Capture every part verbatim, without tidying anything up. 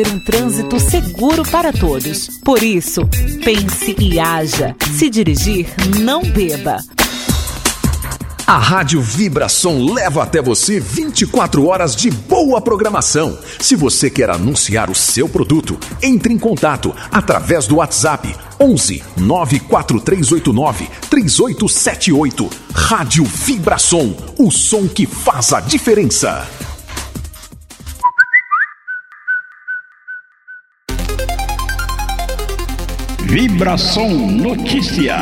Um trânsito seguro para todos. Por isso, pense e haja. Se dirigir, não beba. A Rádio Vibração leva até você vinte e quatro horas de boa programação. Se você quer anunciar o seu produto, entre em contato através do WhatsApp onze nove quatro três oito nove três oito sete oito. Rádio Vibração, o som que faz a diferença. Vibração Notícia.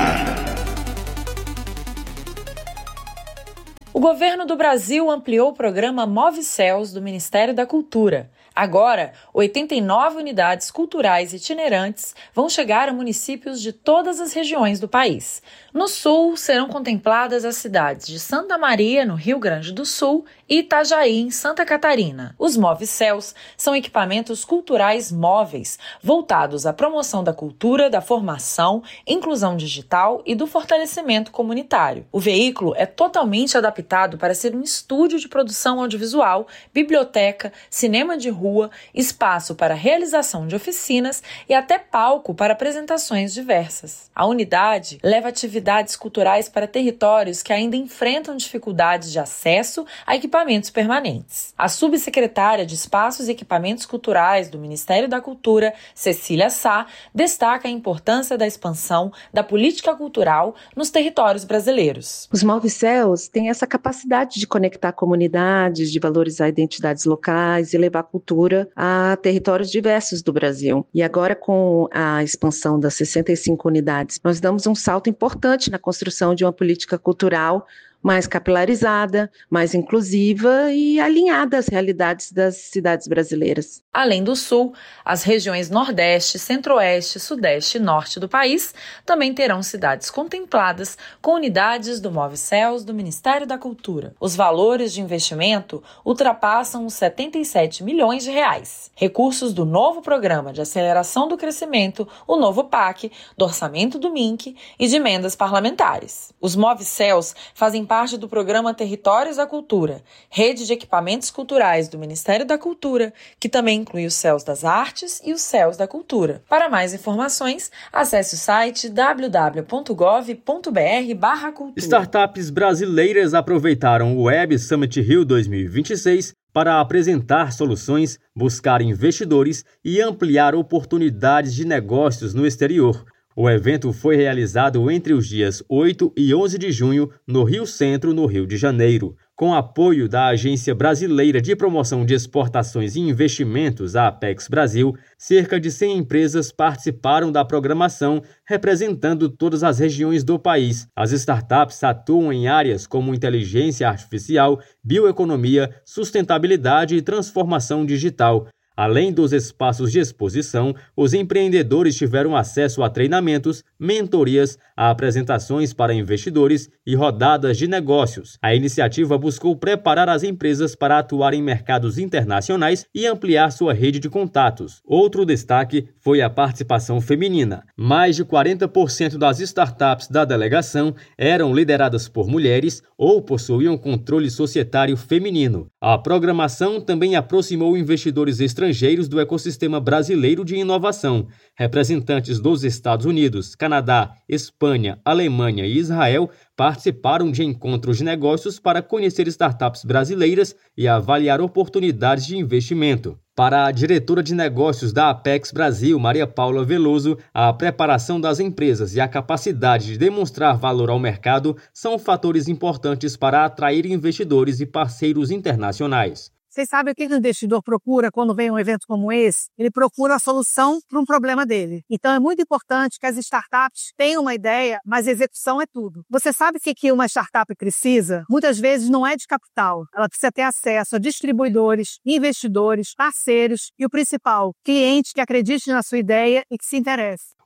O governo do Brasil ampliou o programa Move Céus do Ministério da Cultura. Agora, oitenta e nove unidades culturais itinerantes vão chegar a municípios de todas as regiões do país. No sul, serão contempladas as cidades de Santa Maria, no Rio Grande do Sul, e Itajaí, em Santa Catarina. Os Move Céus são equipamentos culturais móveis, voltados à promoção da cultura, da formação, inclusão digital e do fortalecimento comunitário. O veículo é totalmente adaptado para ser um estúdio de produção audiovisual, biblioteca, cinema de rua, espaço para realização de oficinas e até palco para apresentações diversas. A unidade leva atividades culturais para territórios que ainda enfrentam dificuldades de acesso a equipamentos permanentes. A subsecretária de Espaços e Equipamentos Culturais do Ministério da Cultura, Cecília Sá, destaca a importância da expansão da política cultural nos territórios brasileiros. Os Move Céus têm essa capacidade de conectar comunidades, de valorizar identidades locais e levar cultura a territórios diversos do Brasil. E agora, com a expansão das sessenta e cinco unidades, nós damos um salto importante na construção de uma política cultural mais capilarizada, mais inclusiva e alinhada às realidades das cidades brasileiras. Além do Sul, as regiões Nordeste, Centro-Oeste, Sudeste e Norte do país também terão cidades contempladas com unidades do Move Céus do Ministério da Cultura. Os valores de investimento ultrapassam os setenta e sete milhões de reais. Recursos do novo Programa de Aceleração do Crescimento, o novo P A C, do Orçamento do M I N C e de emendas parlamentares. Os Move Céus fazem parte do programa Territórios da Cultura, rede de equipamentos culturais do Ministério da Cultura, que também inclui os Céus das Artes e os Céus da Cultura. Para mais informações, acesse o site w w w ponto gov ponto b r barra cultura. Startups brasileiras aproveitaram o Web Summit Rio dois mil e vinte e seis para apresentar soluções, buscar investidores e ampliar oportunidades de negócios no exterior. O evento foi realizado entre os dias oito e onze de junho no Rio Centro, no Rio de Janeiro. Com apoio da Agência Brasileira de Promoção de Exportações e Investimentos, a Apex Brasil, cerca de cem empresas participaram da programação, representando todas as regiões do país. As startups atuam em áreas como inteligência artificial, bioeconomia, sustentabilidade e transformação digital. Além dos espaços de exposição, os empreendedores tiveram acesso a treinamentos, mentorias, a apresentações para investidores e rodadas de negócios. A iniciativa buscou preparar as empresas para atuar em mercados internacionais e ampliar sua rede de contatos. Outro destaque foi a participação feminina. Mais de quarenta por cento das startups da delegação eram lideradas por mulheres ou possuíam controle societário feminino. A programação também aproximou investidores estrangeiros estrangeiros do ecossistema brasileiro de inovação. Representantes dos Estados Unidos, Canadá, Espanha, Alemanha e Israel participaram de encontros de negócios para conhecer startups brasileiras e avaliar oportunidades de investimento. Para a diretora de negócios da Apex Brasil, Maria Paula Veloso, a preparação das empresas e a capacidade de demonstrar valor ao mercado são fatores importantes para atrair investidores e parceiros internacionais. Vocês sabem o que o investidor procura quando vem um evento como esse? Ele procura a solução para um problema dele. Então é muito importante que as startups tenham uma ideia, mas a execução é tudo. Você sabe o que uma startup precisa? Muitas vezes não é de capital. Ela precisa ter acesso a distribuidores, investidores, parceiros e o principal, clientes que acreditem na sua ideia e que se interessem.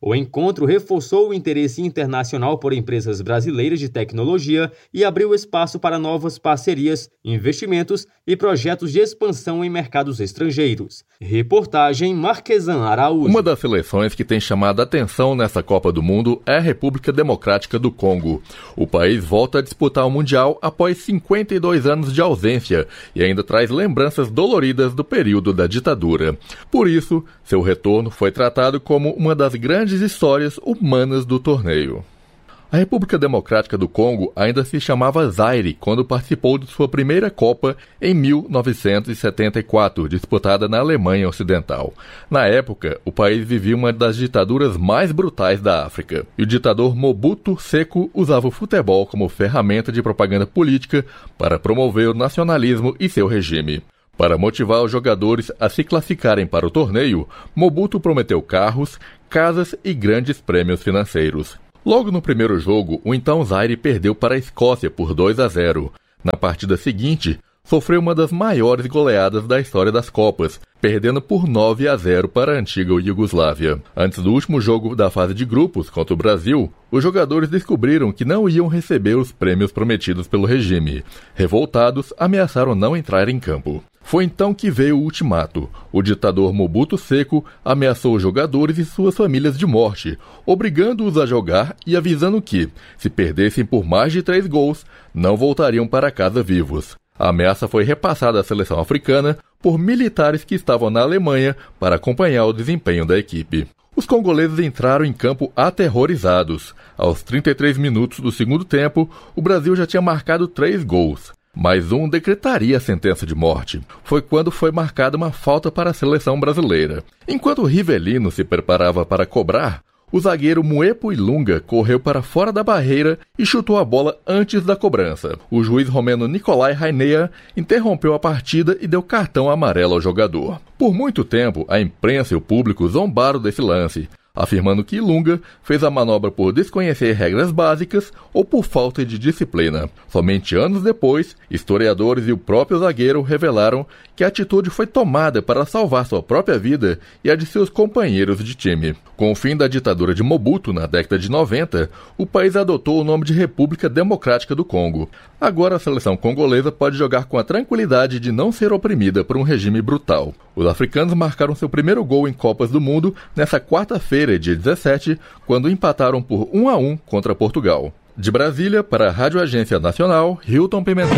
O encontro reforçou o interesse internacional por empresas brasileiras de tecnologia e abriu espaço para novas parcerias, investimentos e projetos de expansão em mercados estrangeiros. Reportagem Marquesan Araújo. Uma das seleções que tem chamado a atenção nessa Copa do Mundo é a República Democrática do Congo. O país volta a disputar o Mundial após cinquenta e dois anos de ausência e ainda traz lembranças doloridas do período da ditadura. Por isso, seu retorno foi tratado como uma das grandes histórias humanas do torneio. A República Democrática do Congo ainda se chamava Zaire quando participou de sua primeira Copa em mil novecentos e setenta e quatro, disputada na Alemanha Ocidental. Na época, o país vivia uma das ditaduras mais brutais da África, e o ditador Mobutu Seko usava o futebol como ferramenta de propaganda política para promover o nacionalismo e seu regime. Para motivar os jogadores a se classificarem para o torneio, Mobutu prometeu carros, casas e grandes prêmios financeiros. Logo no primeiro jogo, o então Zaire perdeu para a Escócia por dois a zero. Na partida seguinte, sofreu uma das maiores goleadas da história das Copas, perdendo por nove a zero para a antiga Iugoslávia. Antes do último jogo da fase de grupos contra o Brasil, os jogadores descobriram que não iam receber os prêmios prometidos pelo regime. Revoltados, ameaçaram não entrar em campo. Foi então que veio o ultimato. O ditador Mobutu Seko ameaçou os jogadores e suas famílias de morte, obrigando-os a jogar e avisando que, se perdessem por mais de três gols, não voltariam para casa vivos. A ameaça foi repassada à seleção africana por militares que estavam na Alemanha para acompanhar o desempenho da equipe. Os congoleses entraram em campo aterrorizados. Aos trinta e três minutos do segundo tempo, o Brasil já tinha marcado três gols. Mais um decretaria a sentença de morte. Foi quando foi marcada uma falta para a seleção brasileira. Enquanto o Rivelino se preparava para cobrar, o zagueiro Mwepu Ilunga correu para fora da barreira e chutou a bola antes da cobrança. O juiz romeno Nicolai Rainea interrompeu a partida e deu cartão amarelo ao jogador. Por muito tempo, a imprensa e o público zombaram desse lance, afirmando que Ilunga fez a manobra por desconhecer regras básicas ou por falta de disciplina. Somente anos depois, historiadores e o próprio zagueiro revelaram que a atitude foi tomada para salvar sua própria vida e a de seus companheiros de time. Com o fim da ditadura de Mobutu na década de noventa, o país adotou o nome de República Democrática do Congo. Agora a seleção congolesa pode jogar com a tranquilidade de não ser oprimida por um regime brutal. Os africanos marcaram seu primeiro gol em Copas do Mundo nessa quarta-feira, dia dezessete, quando empataram por um a um contra Portugal. De Brasília, para a Rádio Agência Nacional, Hilton Pimentel.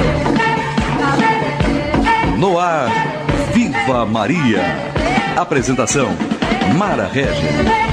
No ar, Viva Maria. Apresentação, Mara Regis.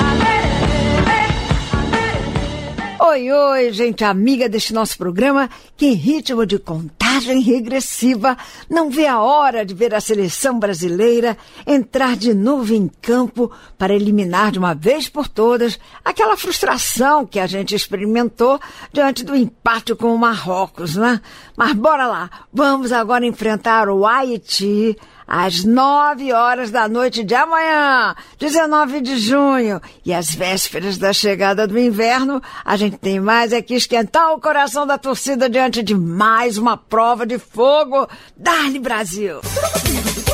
Oi, oi, gente amiga deste nosso programa, que em ritmo de contagem regressiva não vê a hora de ver a seleção brasileira entrar de novo em campo para eliminar de uma vez por todas aquela frustração que a gente experimentou diante do empate com o Marrocos, né? Mas bora lá, vamos agora enfrentar o Haiti às nove horas da noite de amanhã, dezenove de junho. E às vésperas da chegada do inverno, a gente tem mais é que esquentar o coração da torcida diante de mais uma prova de fogo. Dá-lhe, Brasil!